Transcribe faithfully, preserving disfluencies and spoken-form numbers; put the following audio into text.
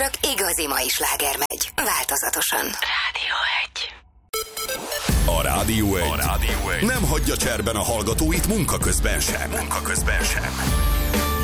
csak igazi mai sláger megy. Változatosan. Rádió egy. A Rádió egy. A Rádió egy nem hagyja cserben a hallgatóit munka közben sem. Munka közben sem.